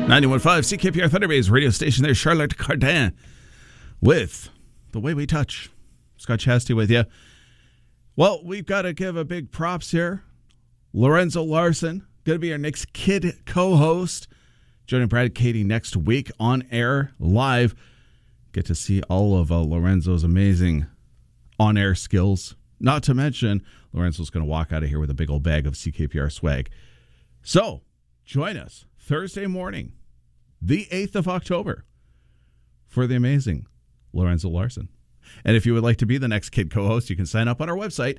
91.5 CKPR Thunder Bay's radio station there, Charlotte Cardin, with The Way We Touch. Scott Chastity with you. Well, we've got to give a big props here. Lorenzo Larson, going to be our next kid co-host. Joining Brad and Katie next week on air, live. Get to see all of Lorenzo's amazing on-air skills. Not to mention, Lorenzo's going to walk out of here with a big old bag of CKPR swag. So, join us Thursday morning, the 8th of October, for the amazing Lorenzo Larson. And if you would like to be the next kid co-host, you can sign up on our website,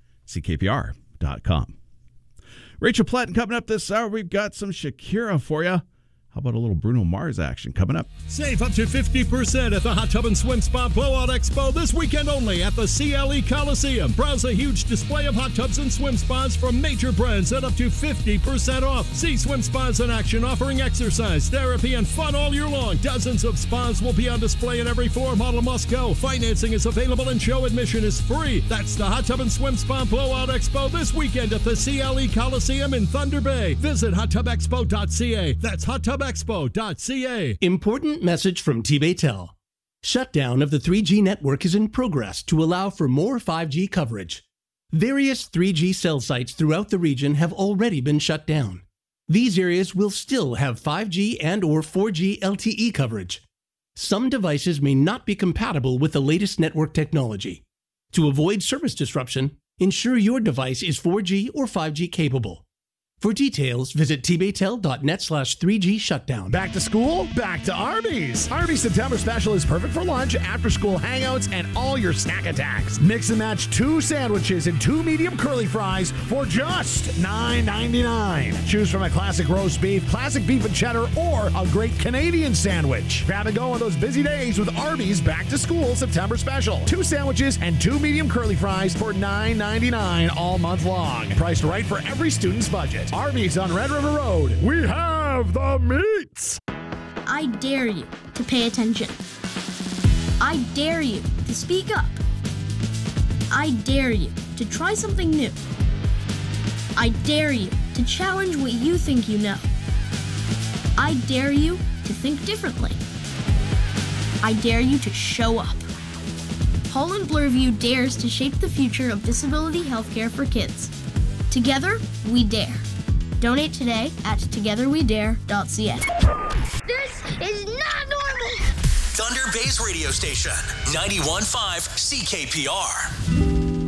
ckpr.com. Rachel Platten coming up this hour. We've got some Shakira for you. How about a little Bruno Mars action coming up? Save up to 50% at the Hot Tub and Swim Spa Blowout Expo this weekend only at the CLE Coliseum. Browse a huge display of hot tubs and swim spas from major brands at up to 50% off. See swim spas in action offering exercise, therapy, and fun all year long. Dozens of spas will be on display in every floor model must go. Financing is available and show admission is free. That's the Hot Tub and Swim Spa Blowout Expo this weekend at the CLE Coliseum in Thunder Bay. Visit hottubexpo.ca. That's hottubexpo.ca. Important message from TBaytel. Shutdown of the 3G network is in progress to allow for more 5G coverage. Various 3G cell sites throughout the region have already been shut down. These areas will still have 5G and or 4G LTE coverage. Some devices may not be compatible with the latest network technology. To avoid service disruption, ensure your device is 4G or 5G capable. For details, visit tbaytel.net/3G shutdown. Back to school? Back to Arby's. Arby's September special is perfect for lunch, after-school hangouts, and all your snack attacks. Mix and match 2 sandwiches and 2 medium curly fries for just $9.99. Choose from a classic roast beef, classic beef and cheddar, or a great Canadian sandwich. Grab and go on those busy days with Arby's Back to School September special. 2 sandwiches and 2 medium curly fries for $9.99 all month long. Priced right for every student's budget. Arby's on Red River Road. We have the meats. I dare you to pay attention. I dare you to speak up. I dare you to try something new. I dare you to challenge what you think you know. I dare you to think differently. I dare you to show up. Holland Bloorview dares to shape the future of disability healthcare for kids. Together, we dare. Donate today at togetherwedare.ca. This is not normal! Thunder Bay's radio station, 91.5 CKPR.